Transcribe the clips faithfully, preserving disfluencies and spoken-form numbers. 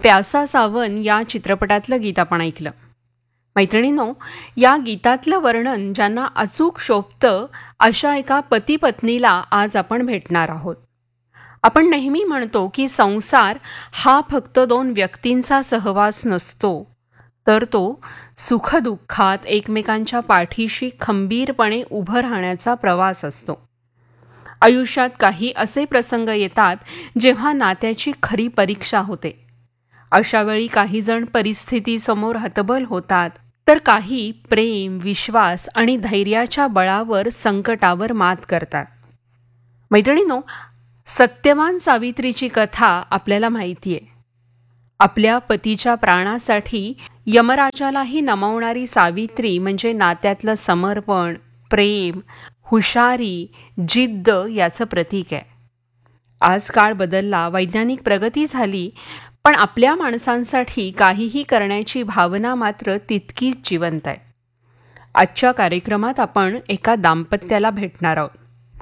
प्यासा सावन या चित्रपटातलं गीत आपण ऐकलं. मैत्रिणींनो, या गीतातलं वर्णन ज्यांना अचूक शोभतं अशा एका पती पत्नीला आज आपण भेटणार आहोत. आपण नेहमी म्हणतो की संसार हा फक्त दोन व्यक्तींचा सहवास नसतो, तर तो सुखदुःखात एकमेकांच्या पाठीशी खंबीरपणे उभं राहण्याचा प्रवास असतो. आयुष्यात काही असे प्रसंग येतात जेव्हा नात्याची खरी परीक्षा होते. अशा वेळी काही जण परिस्थितीसमोर हतबल होतात, तर काही प्रेम, विश्वास आणि धैर्याच्या बळावर संकटावर मात करतात. मैत्रिणींनो, सत्यवान सावित्रीची कथा आपल्याला माहिती आहे. आपल्या पतीच्या प्राणासाठी यमराजालाही नमवणारी सावित्री म्हणजे नात्यातलं समर्पण, प्रेम, हुशारी, जिद्द याचं प्रतीक आहे. आज काळ बदलला, वैज्ञानिक प्रगती झाली, पण आपल्या माणसांसाठी काहीही करण्याची भावना मात्र तितकीच जिवंत आहे. आजच्या कार्यक्रमात आपण एका दाम्पत्याला भेटणार आहोत.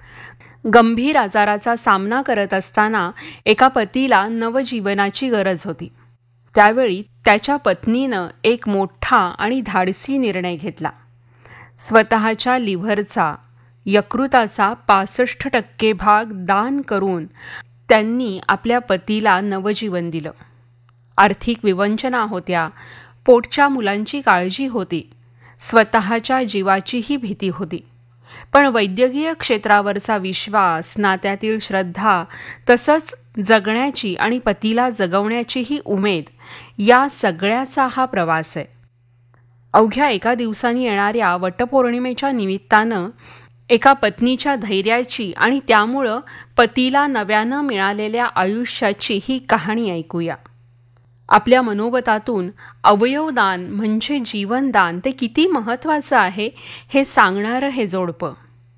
गंभीर आजाराचा सामना करत असताना एका पतीला नवजीवनाची गरज होती. त्यावेळी त्याच्या पत्नीनं एक मोठा आणि धाडसी निर्णय घेतला. स्वतःच्या लिव्हरचा, यकृताचा पासष्ट टक्के भाग दान करून त्यांनी आपल्या पतीला नवजीवन दिलं. आर्थिक विवंचना होत्या, पोटच्या मुलांची काळजी होती, स्वतःच्या जीवाचीही भीती होती. पण वैद्यकीय क्षेत्रावरचा विश्वास, नात्यातील श्रद्धा, तसंच जगण्याची आणि पतीला जगवण्याचीही उमेद, या सगळ्याचा हा प्रवास आहे. अवघ्या एका दिवसांनी येणाऱ्या वटपौर्णिमेच्या निमित्तानं एका पत्नीच्या धैर्याची आणि त्यामुळं पतीला नव्यानं मिळालेल्या आयुष्याची ही कहाणी ऐकूया. आपल्या मनोगतातून अवयवदान म्हणजे जीवनदान ते किती महत्त्वाचं आहे हे सांगणारं हे जोडपं.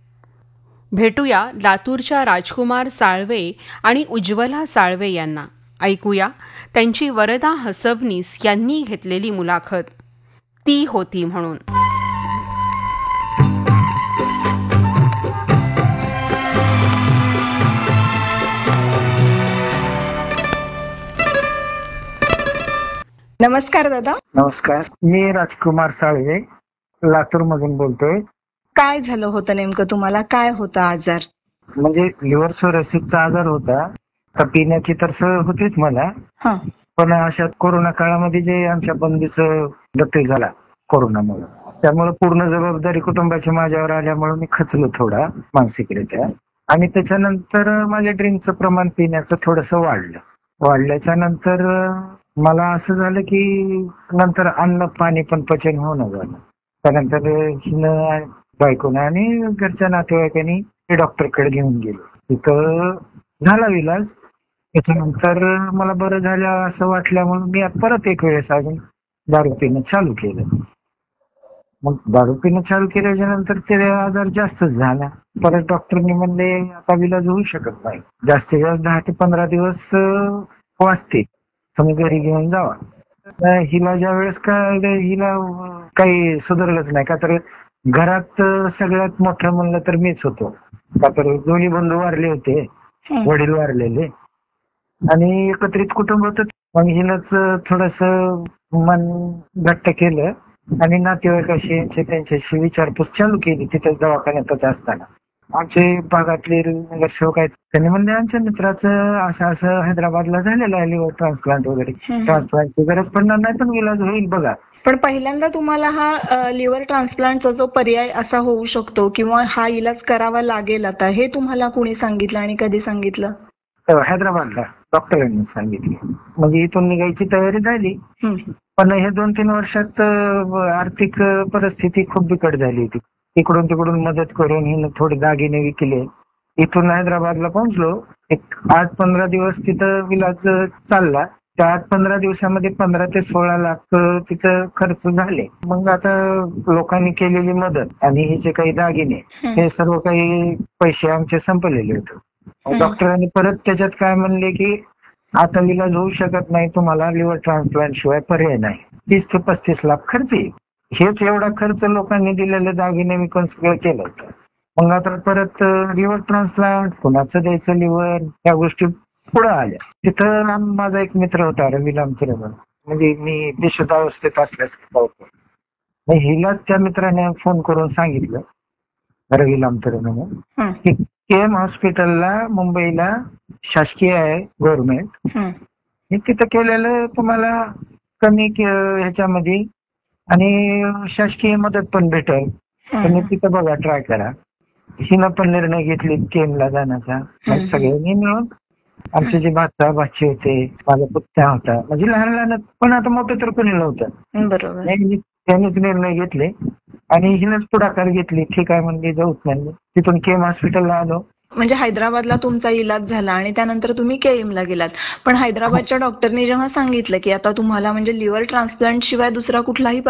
भेटूया लातूरच्या राजकुमार साळवे आणि उज्ज्वला साळवे यांना. ऐकूया त्यांची वरदा हसबनीस यांनी घेतलेली मुलाखत, ती होती म्हणून. नमस्कार दादा. नमस्कार, मी राजकुमार साळवे लातूर मधून बोलतोय. काय झालं होतं नेमकं तुम्हाला? काय होता आजार? म्हणजे लिव्हर सोरोसिसचा आजार होता. तर पिण्याची तर सवय होतीच मला, हा. पण अशा कोरोना काळामध्ये जे आमच्या बंधूचं मृत्यू झाला कोरोनामुळे, त्यामुळे पूर्ण जबाबदारी कुटुंबाची माझ्यावर आल्यामुळे मी खचलो थोडा मानसिकरित्या. आणि त्याच्यानंतर माझ्या ड्रिंकचं प्रमाण पिण्याचं थोडस वाढलं. वाढल्याच्या नंतर मला असं झालं की नंतर अन्न पाणी पण पचन होणं झालं. त्यानंतर हिनं बायकोनं आणि घरच्या नातेवाईकांनी डॉक्टरकडे घेऊन गेलो. तिथं झाला विलाज. त्याच्यानंतर मला बरं झालं असं वाटल्यामुळे मी परत एक वेळेस अजून दारू पिणं चालू केलं. मग दारू पिणं चालू केल्याच्या नंतर ते आजार जास्तच झाला. परत डॉक्टरनी म्हणले आता विलाज होऊ शकत नाही, जास्तीत जास्त दहा ते पंधरा दिवस वाचते, तुम्ही घरी घेऊन जावा. हिला ज्या वेळेस कळलं हिला काही सुधारलंच नाही, का तर घरात सगळ्यात मोठं म्हणलं तर मीच होतो, का तर दोन्ही बंधू वारले होते, वडील वारलेले आणि एकत्रित कुटुंब होतं. मग हिनंच थोडस मन घट्ट केलं आणि नातेवाईकाशी त्यांच्याशी विचारपूस चालू केली तिथेच दवाखान्यातच असताना. आमचे भागातले नगरसेवक आहेत, त्यांनी म्हणले आमच्या मित्राचं असं असं हैदराबादला झालेलं आहे लिव्हर ट्रान्सप्लांट वगैरे, ट्रान्सप्लांटची गरज पडणार नाही पण इलाज होईल बघा. पण पहिल्यांदा तुम्हाला हा लिव्हर ट्रान्सप्लांटचा जो पर्याय असा होऊ शकतो किंवा हा इलाज करावा लागेल आता, हे तुम्हाला कोणी सांगितलं आणि कधी सांगितलं? हैदराबादला डॉक्टरांनी सांगितले. म्हणजे इथून निघायची तयारी झाली, पण हे दोन तीन वर्षात आर्थिक परिस्थिती खूप बिकट झाली होती. इकडून तिकडून मदत करून हिनं थोडे दागिने विकले. इथून हैदराबादला पोहोचलो. एक आठ पंधरा दिवस तिथं विलाज चालला. त्या आठ पंधरा दिवसामध्ये पंधरा ते सोळा लाख तिथं खर्च झाले. मग आता लोकांनी केलेली मदत आणि हे जे काही दागिने, हे सर्व काही पैसे आमचे संपलेले होते. डॉक्टरांनी परत त्याच्यात काय म्हणले की आता विलाज होऊ शकत नाही, तुम्हाला लिव्हर ट्रान्सप्लांट शिवाय पर्याय नाही. तीस ते पस्तीस लाख खर्च येईल. हेच एवढा खर्च लोकांनी दिलेले दागिने विकून सगळं केलं होतं. मग आता परत लिव्हर ट्रान्सप्लांट कुणाचं द्यायचं लिव्हर, या गोष्टी पुढे आल्या. तिथं आम- माझा एक मित्र होता रवी लामचरे म्हणून, म्हणजे मी बेशुद्धावस्थेत असल्यास होतो. मग हिलाच त्या मित्राने फोन करून सांगितलं, रवी लामचरे म्हणून, हं, की केम हॉस्पिटलला मुंबईला शासकीय आहे गव्हर्नमेंट, हं, मी तिथं केलेलं तुम्हाला कमी के- ह्याच्यामध्ये आणि शासकीय मदत पण भेटेल, तुम्ही हं, तिथं बघा, ट्राय करा. हिनं पण निर्णय घेतली केमला जाण्याचा. मग हं, सगळ्यांनी मिळून, आमचे जे भाचा भाची होते, माझा पुतण्या होता, म्हणजे लहान लहानच, पण आता मोठं तर कोणी नव्हतं, हं, बरोबर. त्यांनी- त्यांनीच निर्णय घेतले आणि हिनंच पुढाकार घेतली. ठीक आहे म्हणजे जाऊत नाही. तिथून केम हॉस्पिटलला आलो. म्हणजे हैदराबादला तुमचा इलाज झाला आणि त्यानंतर तुम्ही केईमला गेलात. पण हैदराबादच्या डॉक्टरनी जेव्हा सांगितलं की आता तुम्हाला म्हणजे लिव्हर ट्रान्सप्लांट शिवाय दुसरा कुठलाही